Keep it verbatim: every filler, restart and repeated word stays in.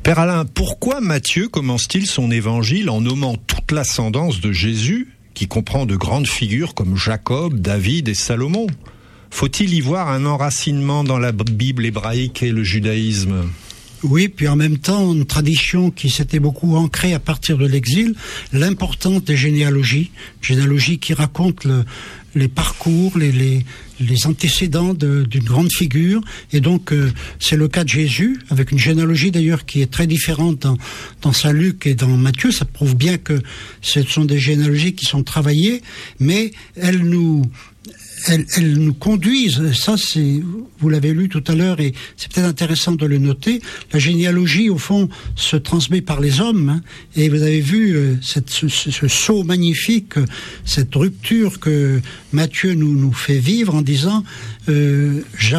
Père Alain, pourquoi Matthieu commence-t-il son évangile en nommant toute l'ascendance de Jésus, qui comprend de grandes figures comme Jacob, David et Salomon? Faut-il y voir un enracinement dans la Bible hébraïque et le judaïsme? Oui, puis en même temps, une tradition qui s'était beaucoup ancrée à partir de l'exil, l'importance des généalogies, généalogies qui racontent le, les parcours, les, les, les antécédents de, d'une grande figure. Et donc, euh, c'est le cas de Jésus, avec une généalogie d'ailleurs qui est très différente dans, dans Saint Luc et dans Matthieu. Ça prouve bien que ce sont des généalogies qui sont travaillées, mais elles nous... Elles, elles nous conduisent, ça c'est, vous l'avez lu tout à l'heure et c'est peut-être intéressant de le noter, la généalogie au fond se transmet par les hommes, hein, et vous avez vu euh, cette, ce, ce saut magnifique, cette rupture que Matthieu nous, nous fait vivre en disant euh,